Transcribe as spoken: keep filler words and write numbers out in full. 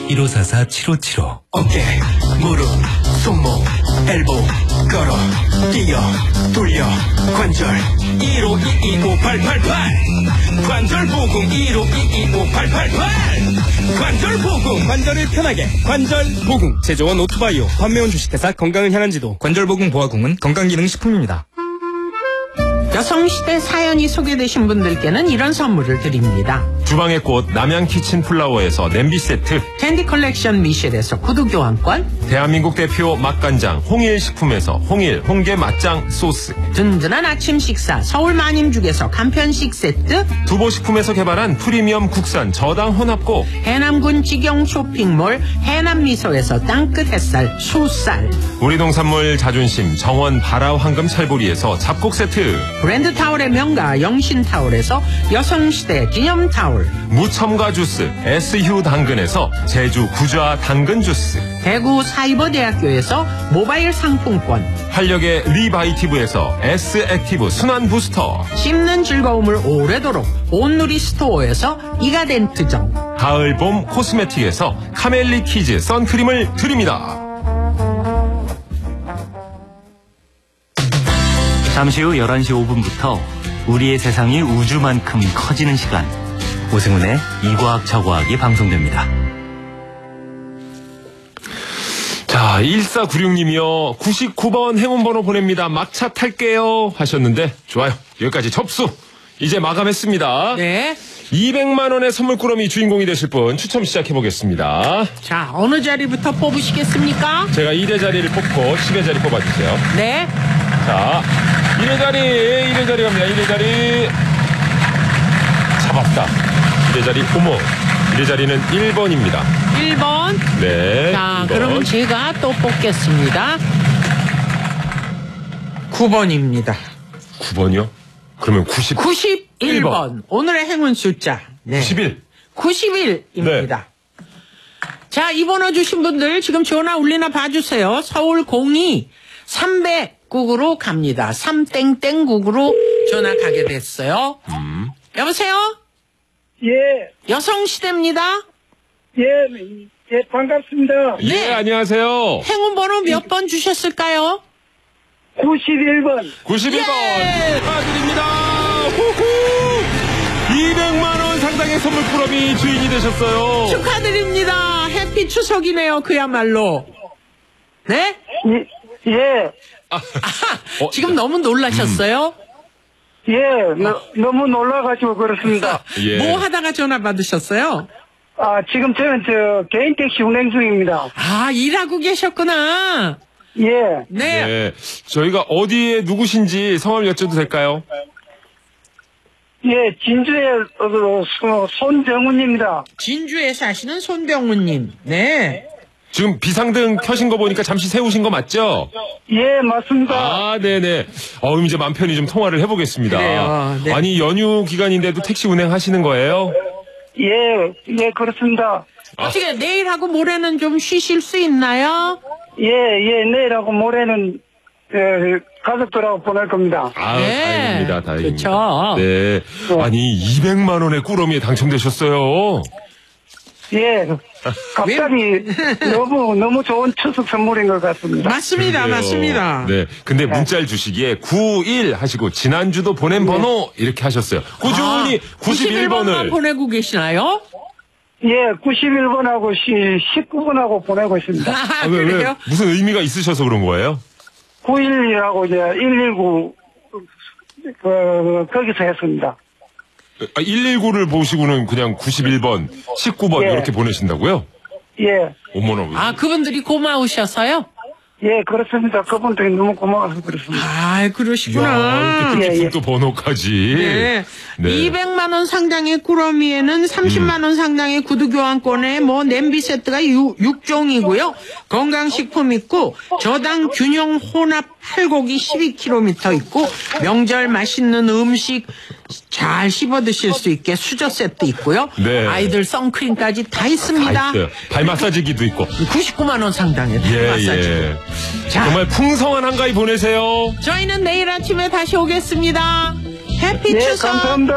일오사사 칠오칠오. 어깨, 무릎, 손목, 엘보, 걸어, 뛰어, 돌려, 관절 일오이이오팔팔팔 관절보금 일오이이오팔팔팔 관절보금. 관절을 편하게 관절보금. 제조원 오토바이오. 판매원 주식회사 건강을 향한 지도. 관절보금 보아궁은 건강기능식품입니다. 여성시대 사연이 소개되신 분들께는 이런 선물을 드립니다. 주방의 꽃 남양키친플라워에서 냄비 세트, 캔디 컬렉션 미셸에서 구두 교환권, 대한민국 대표 맛간장 홍일식품에서 홍일 홍게 맛장 소스, 든든한 아침 식사 서울 마님죽에서 간편식 세트, 두보식품에서 개발한 프리미엄 국산 저당 혼합고, 해남군 직영 쇼핑몰 해남미소에서 땅끝 햇살 수쌀, 우리 동산물 자존심 정원 바라 황금 찰보리에서 잡곡 세트, 브랜드 타올의 명가 영신타올에서 여성시대 기념타올, 무첨가 주스 에스휴 당근에서 제주 구좌 당근 주스, 대구 사이버대학교에서 모바일 상품권, 활력의 리바이티브에서 S액티브 순환 부스터, 씹는 즐거움을 오래도록 온누리 스토어에서 이가덴트점, 가을 봄 코스메틱에서 카멜리 키즈 선크림을 드립니다. 잠시 후 열한 시 오 분부터 우리의 세상이 우주만큼 커지는 시간, 오승훈의 이과학 저과학이 방송됩니다. 자, 일사구육 님이요. 구십구 번 행운번호 보냅니다. 막차 탈게요 하셨는데 좋아요. 여기까지 접수. 이제 마감했습니다. 네. 이백만 원의 선물꾸러미 주인공이 되실 분 추첨 시작해보겠습니다. 자, 어느 자리부터 뽑으시겠습니까? 제가 일 회 자리를 뽑고 십 회 자리 뽑아주세요. 네. 자, 일 회 자리, 일 회 자리 갑니다. 일 회 자리 잡았다. 일 회 자리 어머, 일 회 자리는 일 번입니다. 일 번. 네. 자, 일 번. 그럼 제가 또 뽑겠습니다. 구 번입니다. 구 번이요? 그러면 구십. 구십일 번. 오늘의 행운 숫자. 네. 구십일. 구십일입니다. 네. 자, 이 번호 주신 분들 지금 전화 울리나 봐주세요. 서울 공이 삼백국으로 갑니다. 삼땡땡국으로 전화 가게 됐어요. 음. 여보세요? 예. 여성시대입니다. 예, 예, 반갑습니다. 예, 네. 안녕하세요. 행운 번호 몇 번 주셨을까요? 구십일 번. 구십일 번. 예. 축하드립니다. 후후. 이백만 원 상당의 선물꾸러미 주인이 되셨어요. 축하드립니다. 해피 추석이네요, 그야말로. 네? 예, 예, 아, 어, 지금 너무 놀라셨어요? 예, 너, 너무 놀라가지고 그렇습니다. 예. 뭐 하다가 전화 받으셨어요? 아, 지금 저는 저 개인 택시 운행 중입니다. 아, 일하고 계셨구나. 예, 네. 네. 저희가 어디에 누구신지 성함 여쭤도 될까요? 예, 진주의 어, 어, 손정훈입니다. 진주에 사시는 손병우님. 네. 지금 비상등 켜신 거 보니까 잠시 세우신 거 맞죠? 예, 맞습니다. 아, 네네. 어, 그럼 이제 맘 편히 좀 통화를 해보겠습니다. 그래요, 네. 아니, 연휴 기간인데도 택시 운행하시는 거예요? 예, 예, 그렇습니다. 어떻게 내일하고 모레는 좀 쉬실 수 있나요? 예, 예, 내일하고 모레는 예, 가족들하고 보낼 겁니다. 아, 네. 다행입니다, 다행입니다. 그렇죠. 네. 아니, 이백만 원의 꾸러미에 당첨되셨어요. 예, 갑자기 너무, 너무 좋은 추석 선물인 것 같습니다. 맞습니다, 그러게요. 맞습니다. 네. 근데 문자를 주시기에 구일 하시고 지난주도 보낸 네. 번호 이렇게 하셨어요. 꾸준히 아, 구십일 번을. 번만 보내고 계시나요? 예, 구십일 번하고 십구 번하고 보내고 있습니다. 아, 아, 왜, 왜? 그래요? 무슨 의미가 있으셔서 그런 거예요? 구일일하고 이제 일일구, 그, 거기서 했습니다. 아, 일일구를 보시고는 그냥 구십일 번, 십구 번 예. 이렇게 보내신다고요? 예, 어머나. 아, 그분들이 고마우셔서요? 예, 그렇습니다. 그분들이 너무 고마워서 그렇습니다. 아, 야, 그러시구나. 이렇게 예, 뜻깊은 예. 또 번호까지. 네. 네. 이백만 원 상당의 꾸러미에는 삼십만 원 상당의 구두 교환권에 뭐 냄비 세트가 육 종이고요. 건강식품 있고 저당 균형 혼합 팔고기 십이 킬로미터 있고 명절 맛있는 음식 잘 씹어 드실 수 있게 수저 세트 있고요. 네. 아이들 선크림까지 다 있습니다. 다 있어요. 발 마사지기도 있고. 구십구만 원 상당의 발 예, 마사지. 예. 자, 정말 풍성한 한가위 보내세요. 저희는 내일 아침에 다시 오겠습니다. 해피 예, 추석. 감사합니다.